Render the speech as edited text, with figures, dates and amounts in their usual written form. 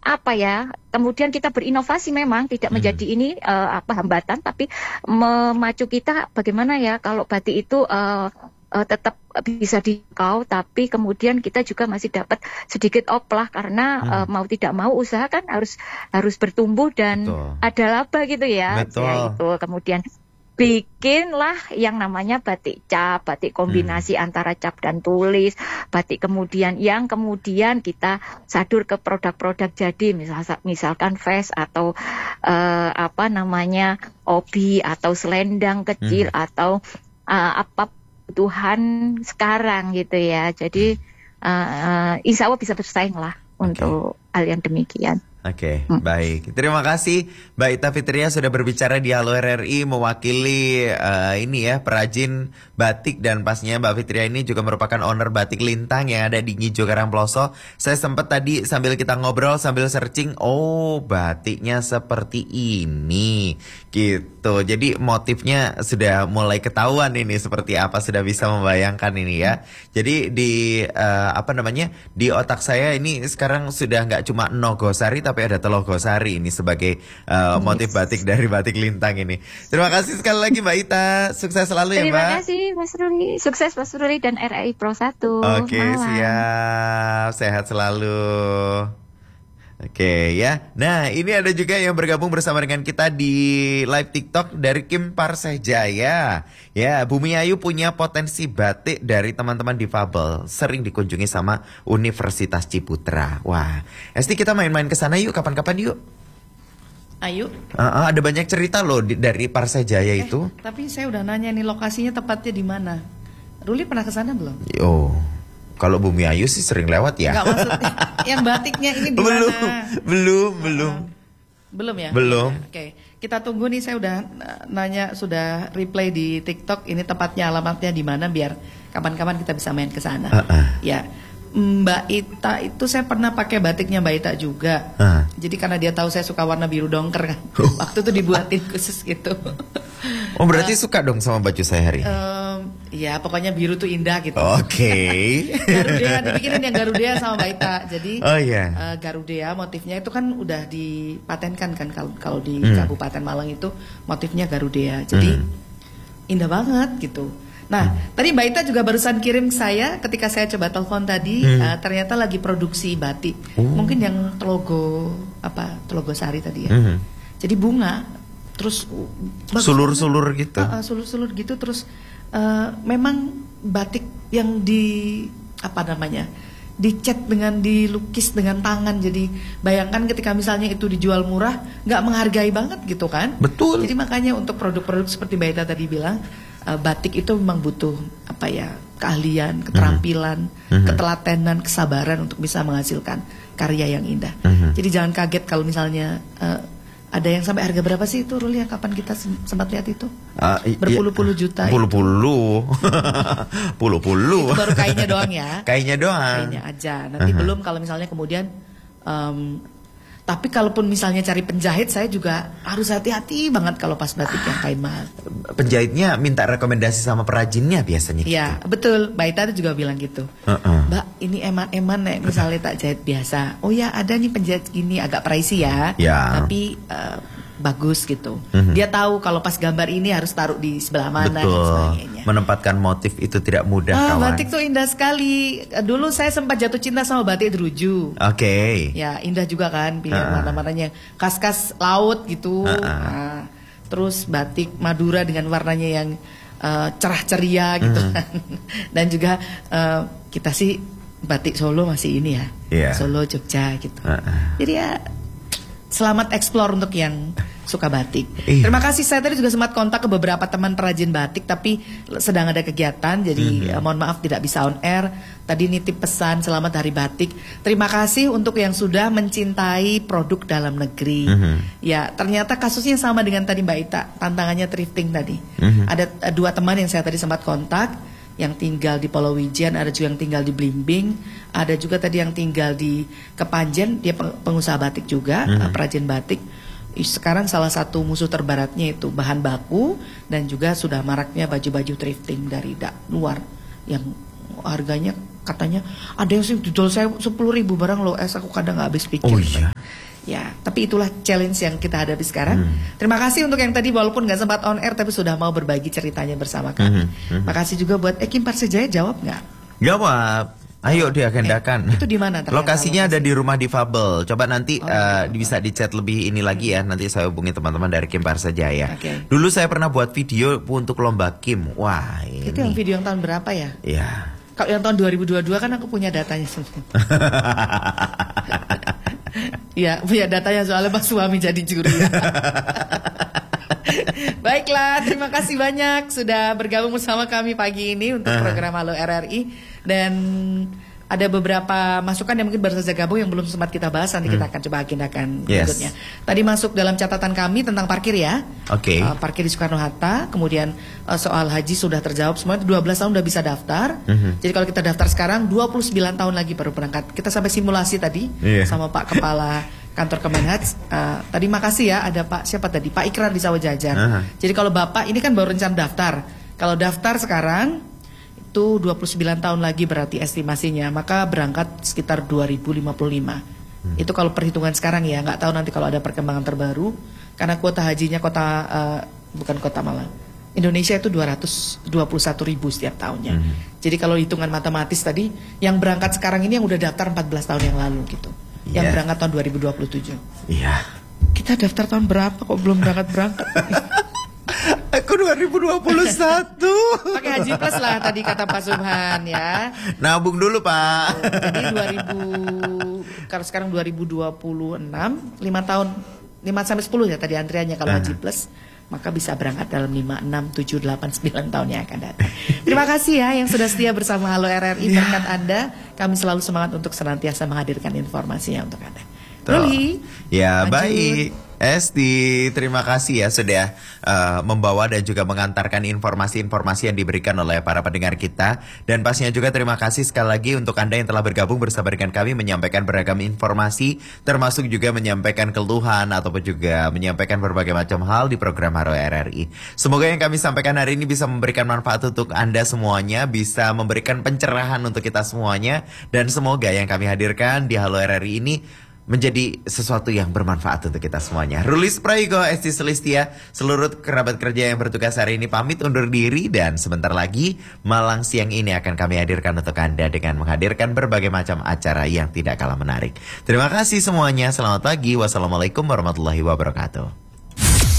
apa ya, kemudian kita berinovasi memang tidak menjadi ini hambatan, tapi memacu kita bagaimana ya kalau batik itu tetap bisa dijangkau, tapi kemudian kita juga masih dapat sedikit oplah karena mau tidak mau usaha kan harus bertumbuh dan ada laba gitu ya. Betul. Ya itu kemudian bikinlah yang namanya batik cap, batik kombinasi antara cap dan tulis, batik kemudian kita sadur ke produk-produk jadi, misalkan vest atau obi atau selendang kecil atau apa kebutuhan sekarang gitu ya. Jadi insya Allah bisa bersaing lah untuk hal yang demikian. Oke, baik. Terima kasih Mbak Ita Fitria sudah berbicara di Halo RRI mewakili perajin batik, dan pastinya Mbak Fitria ini juga merupakan owner Batik Lintang yang ada di Ngijo Karangploso. Saya sempat tadi sambil kita ngobrol sambil searching, batiknya seperti ini gitu. Jadi motifnya sudah mulai ketahuan ini seperti apa, sudah bisa membayangkan ini ya. Jadi di di otak saya ini sekarang sudah nggak cuma Nogosari tapi ada Telogosari ini sebagai motif batik dari Batik Lintang ini. Terima kasih sekali lagi Mbak Ita. Sukses selalu ya Mbak. Terima kasih Mas Ruli. Sukses Mas Ruli dan RRI Pro 1. Oke, siap. Sehat selalu. Oke ya. Nah, ini ada juga yang bergabung bersama dengan kita di live TikTok dari Kim Parsehjaya. Ya, Bumi Ayu punya potensi batik dari teman-teman difabel. Sering dikunjungi sama Universitas Ciputra. Wah, Esti kita main-main ke sana yuk kapan-kapan yuk. Ayo. Ada banyak cerita loh dari Parsehjaya itu. Tapi saya udah nanya nih lokasinya tepatnya di mana. Ruli pernah ke sana belum? Kalau Bumi Ayu sih sering lewat ya. Enggak, maksudnya yang batiknya ini di mana? Belum ya? Belum. Oke. Kita tunggu nih, saya udah sudah replay di TikTok ini tepatnya alamatnya di mana biar kapan-kapan kita bisa main ke sana. Ya. Mbak Ita itu saya pernah pakai batiknya Mbak Ita juga. Jadi karena dia tahu saya suka warna biru dongker kan. Waktu itu dibuatin khusus gitu. Berarti suka dong sama baju sehari. Ya pokoknya biru tuh indah gitu. Oke. Garudea dibikinin yang Garudea sama Mbak Ita. Jadi Garudea motifnya itu kan udah dipatenkan kan kalau di Kabupaten Malang itu motifnya Garudea. Jadi indah banget gitu. Nah, tadi Mbak Ita juga barusan kirim saya ketika saya coba telepon tadi, ternyata lagi produksi batik. Mungkin yang Telogosari tadi ya. Jadi bunga, terus sulur-sulur gitu. Sulur-sulur gitu, terus memang batik yang dicat dengan dilukis dengan tangan. Jadi bayangkan ketika misalnya itu dijual murah, nggak menghargai banget gitu kan? Betul. Jadi makanya untuk produk-produk seperti Mbak Ita tadi bilang, batik itu memang butuh keahlian, keterampilan, ketelatenan, kesabaran untuk bisa menghasilkan karya yang indah. Jadi jangan kaget kalau misalnya ada yang sampai harga berapa sih itu Ruli yang kapan kita sempat lihat itu? Berpuluh-puluh juta. Puluh-puluh. Itu baru kainnya doang ya. Kainnya doang. Kainnya aja. Nanti belum kalau misalnya kemudian tapi kalaupun misalnya cari penjahit, saya juga harus hati-hati banget kalau pas batik yang kain mahal. Penjahitnya minta rekomendasi sama perajinnya biasanya. Iya, betul. Mbak Ita juga bilang gitu. Mbak, ini eman-eman nih, misalnya tak jahit biasa. Oh ya, ada nih penjahit gini agak pricey ya. Tapi bagus gitu. Dia tahu kalau pas gambar ini harus taruh di sebelah mana dan sebagainya. Menempatkan motif itu tidak mudah kawan. Batik tuh indah sekali. Dulu saya sempat jatuh cinta sama batik Druju. Ya, indah juga kan pilihan warna-warnanya. Kas-kas laut gitu. Terus batik Madura dengan warnanya yang cerah ceria gitu kan. Dan juga kita sih batik Solo masih ini ya. Solo, Jogja gitu. Jadi ya selamat explore untuk yang suka batik. Terima kasih, saya tadi juga sempat kontak ke beberapa teman perajin batik tapi sedang ada kegiatan, jadi mohon maaf tidak bisa on air. Tadi nitip pesan selamat hari batik. Terima kasih untuk yang sudah mencintai produk dalam negeri. Ya, ternyata kasusnya sama dengan tadi Mbak Ita, tantangannya thrifting tadi. Ada dua teman yang saya tadi sempat kontak, yang tinggal di Polowijen, ada juga yang tinggal di Blimbing, ada juga tadi yang tinggal di Kepanjen, dia pengusaha batik juga, perajin batik. Sekarang salah satu musuh terberatnya itu bahan baku dan juga sudah maraknya baju-baju thrifting dari luar yang harganya katanya ada yang sih jual saya 10.000 barang loh, aku kadang nggak habis pikir. Ya, tapi itulah challenge yang kita hadapi sekarang. Terima kasih untuk yang tadi walaupun nggak sempat on air tapi sudah mau berbagi ceritanya bersama kami. Makasih juga buat Kim Parsejaya, jawab nggak? Jawab. Ayo diagendakan. Itu di mana? Lokasinya ada di Rumah Difabel. Coba nanti bisa di-chat lebih ini lagi ya. Nanti saya hubungi teman-teman dari Kim Parsejaya. Dulu saya pernah buat video untuk lomba Kim. Wah, ini. Itu yang video yang tahun berapa ya? Iya. Kalau yang tahun 2022 kan aku punya datanya semua. Ya, punya datanya soalnya pas suami jadi juri. Baiklah, terima kasih banyak sudah bergabung bersama kami pagi ini untuk program Halo RRI. Dan ada beberapa masukan yang mungkin baru saja gabung yang belum sempat kita bahas. Nanti kita akan coba agendakan berikutnya. Tadi masuk dalam catatan kami tentang parkir ya. Parkir di Soekarno-Hatta. Kemudian soal haji sudah terjawab semua. 12 tahun udah bisa daftar. Jadi kalau kita daftar sekarang 29 tahun lagi baru berangkat. Kita sampai simulasi tadi sama Pak Kepala Kantor Kemenhaj. Tadi makasih ya, ada Pak siapa tadi? Pak Ikrar di Sawah Jajan. Jadi kalau Bapak ini kan baru rencana daftar. Kalau daftar sekarang itu 29 tahun lagi berarti estimasinya, maka berangkat sekitar 2055. Itu kalau perhitungan sekarang ya, nggak tahu nanti kalau ada perkembangan terbaru. Karena kuota hajinya bukan kota Malang, Indonesia itu 221.000 setiap tahunnya. Jadi kalau hitungan matematis tadi, yang berangkat sekarang ini yang udah daftar 14 tahun yang lalu gitu. Yang berangkat tahun 2027. Iya. Kita daftar tahun berapa kok belum berangkat? Aku 2021. Pakai Haji Plus lah tadi kata Pak Subhan ya. Nabung dulu Pak. Jadi 2000, kalau sekarang 2026, 5 tahun, 5 sampai 10 ya tadi antriannya kalau Haji Plus. Maka bisa berangkat dalam 5, 6, 7, 8, 9 tahun yang akan datang. Terima kasih ya yang sudah setia bersama Halo RRI. Berkat Anda, kami selalu semangat untuk senantiasa menghadirkan informasinya untuk Anda. Ruli, ya lanjut. Baik Esti, terima kasih ya sudah membawa dan juga mengantarkan informasi-informasi yang diberikan oleh para pendengar kita. Dan pastinya juga terima kasih sekali lagi untuk Anda yang telah bergabung bersama dengan kami menyampaikan beragam informasi, termasuk juga menyampaikan keluhan ataupun juga menyampaikan berbagai macam hal di program Halo RRI. Semoga yang kami sampaikan hari ini bisa memberikan manfaat untuk Anda semuanya, bisa memberikan pencerahan untuk kita semuanya, dan semoga yang kami hadirkan di Halo RRI ini menjadi sesuatu yang bermanfaat untuk kita semuanya. Rulis Prayogo, Esti Sulistia, seluruh kerabat kerja yang bertugas hari ini pamit undur diri. Dan sebentar lagi Malang Siang ini akan kami hadirkan untuk Anda dengan menghadirkan berbagai macam acara yang tidak kalah menarik. Terima kasih semuanya, selamat pagi, wassalamualaikum warahmatullahi wabarakatuh.